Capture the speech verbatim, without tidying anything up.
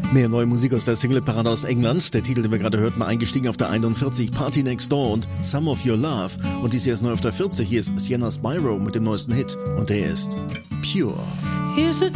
Mehr neue Musik aus der Singleparade aus England. Der Titel, den wir gerade hörten, eingestiegen auf der einundvierzig, Party Next Door und Some of Your Love. Und dies hier ist neu auf der vierzig. Hier ist Sienna Spyro mit dem neuesten Hit. Und der ist Pure. Used to